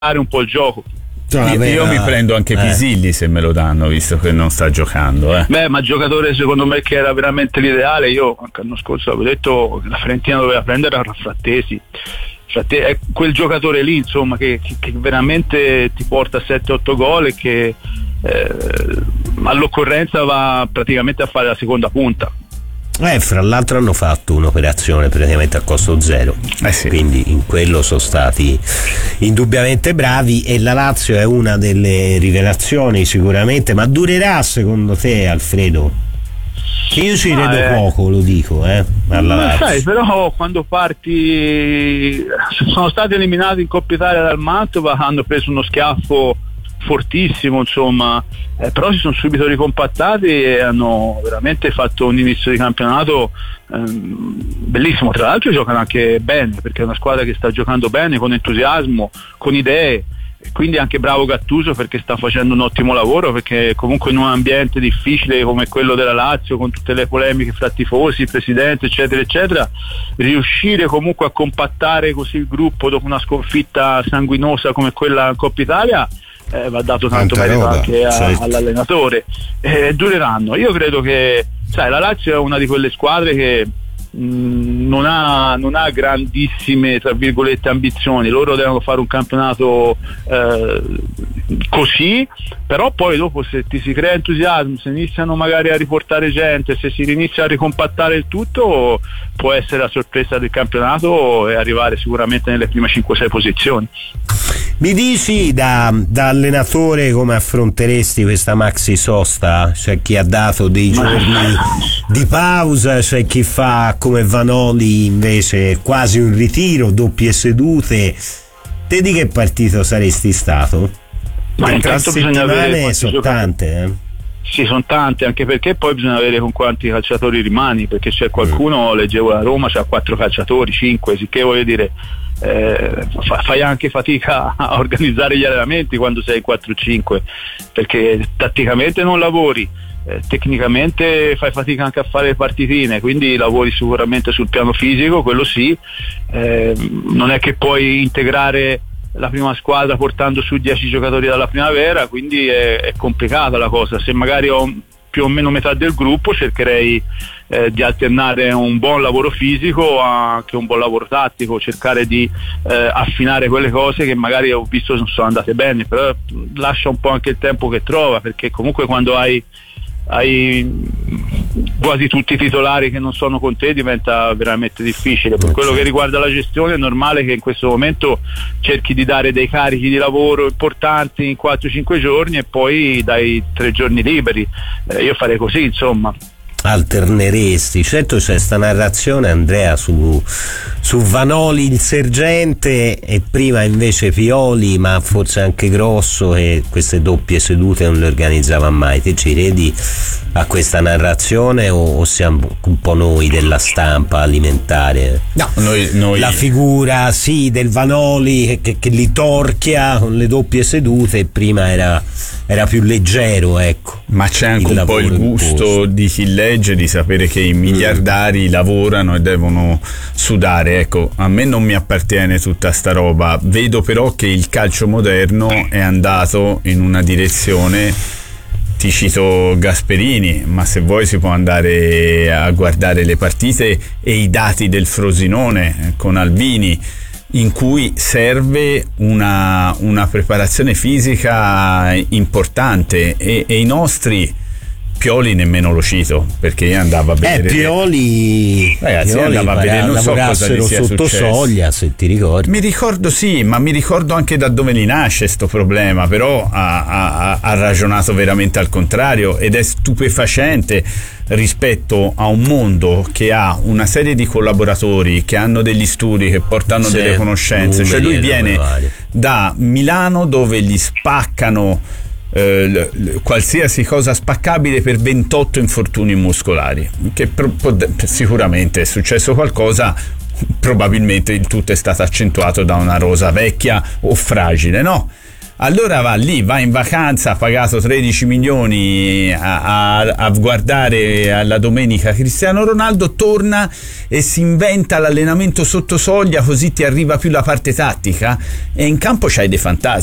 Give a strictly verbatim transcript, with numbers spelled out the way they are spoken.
un po' il gioco. Io, io mi prendo anche eh. Pisilli se me lo danno, visto che non sta giocando. Eh. Beh, ma giocatore secondo me che era veramente l'ideale, io anche l'anno scorso avevo detto che la Fiorentina doveva prendere era Frattesi. Frattesi è quel giocatore lì, insomma, che, che, che veramente ti porta sette otto gol e che eh, all'occorrenza va praticamente a fare la seconda punta. Eh, fra l'altro hanno fatto un'operazione praticamente a costo zero, eh sì. Quindi in quello sono stati indubbiamente bravi e la Lazio è una delle rivelazioni sicuramente. Ma durerà secondo te, Alfredo? Io ci credo ah, eh. poco, lo dico, eh, alla Ma Lazio. sai, però quando parti, sono stati eliminati in Coppa Italia dal Mantova, hanno preso uno schiaffo fortissimo, insomma, eh, però si sono subito ricompattati e hanno veramente fatto un inizio di campionato ehm, bellissimo. Tra l'altro giocano anche bene, perché è una squadra che sta giocando bene, con entusiasmo, con idee, quindi anche bravo Gattuso perché sta facendo un ottimo lavoro, perché comunque in un ambiente difficile come quello della Lazio, con tutte le polemiche fra tifosi, presidente eccetera eccetera, riuscire comunque a compattare così il gruppo dopo una sconfitta sanguinosa come quella in Coppa Italia, Eh, va dato tanto Tanta merito roba, anche a, certo. all'allenatore. Eh, dureranno. Io credo che, sai, la Lazio è una di quelle squadre che mh, non ha non ha grandissime tra virgolette ambizioni. Loro devono fare un campionato eh, così, però poi dopo se ti si crea entusiasmo, se iniziano magari a riportare gente, se si inizia a ricompattare il tutto, può essere la sorpresa del campionato e arrivare sicuramente nelle prime cinque sei posizioni. Mi dici da, da allenatore come affronteresti questa maxi sosta? C'è chi ha dato dei giorni di pausa, c'è chi fa come Vanoli invece quasi un ritiro, doppie sedute. Te di che partito saresti stato? Ma le tre intanto bisogna settimane sono giocatori. tante, eh? Sì, sono tante, anche perché poi bisogna vedere con quanti calciatori rimani, perché c'è qualcuno, leggevo la Roma, c'ha quattro calciatori, cinque, sicché voglio dire eh, fai anche fatica a organizzare gli allenamenti quando sei quattro cinque, perché tatticamente non lavori, eh, tecnicamente fai fatica anche a fare le partitine, quindi lavori sicuramente sul piano fisico, quello sì, eh, non è che puoi integrare la prima squadra portando su dieci giocatori dalla primavera, quindi è, è complicata la cosa. Se magari ho più o meno metà del gruppo, cercherei eh, di alternare un buon lavoro fisico anche un buon lavoro tattico, cercare di eh, affinare quelle cose che magari ho visto non sono andate bene, però lascia un po' anche il tempo che trova, perché comunque quando hai hai quasi tutti i titolari che non sono con te diventa veramente difficile. Per quello che riguarda la gestione è normale che in questo momento cerchi di dare dei carichi di lavoro importanti in quattro cinque giorni e poi dai tre giorni liberi. Eh, io farei così, insomma. Alterneresti? Certo, c'è sta narrazione, Andrea, su, su Vanoli il sergente e prima invece Pioli, ma forse anche Grosso, che queste doppie sedute non le organizzava mai. Te ci credi a questa narrazione o, o siamo un po' noi della stampa alimentare? No, noi, noi... La figura sì del Vanoli che, che, che li torchia con le doppie sedute e prima era, era più leggero, ecco. Ma c'è anche un po' il gusto di chi legge, di sapere che i miliardari mm. lavorano e devono sudare. Ecco, a me non mi appartiene tutta sta roba. Vedo però che il calcio moderno è andato in una direzione, ti cito Gasperini, ma se vuoi si può andare a guardare le partite e i dati del Frosinone con Albini, in cui serve una, una preparazione fisica importante e, e i nostri Pioli nemmeno lo cito perché io andavo a vedere eh, Pioli ragazzi Pioli andavo a vedere non so cosa gli sia sotto successo. Soglia, se ti ricordi. Mi ricordo sì, ma mi ricordo anche da dove gli nasce sto problema, però ha, ha, ha ragionato veramente al contrario ed è stupefacente rispetto a un mondo che ha una serie di collaboratori che hanno degli studi, che portano sì, delle conoscenze, cioè lui viene da Milano dove gli spaccano Eh, l- l- qualsiasi cosa spaccabile per ventotto infortuni muscolari, che pro- sicuramente è successo qualcosa, probabilmente il tutto è stato accentuato da una rosa vecchia o fragile, no? Allora va lì, va in vacanza, ha pagato tredici milioni a, a, a guardare alla domenica Cristiano Ronaldo, torna e si inventa l'allenamento sotto soglia, così ti arriva più la parte tattica, e in campo c'hai dei fantasmi.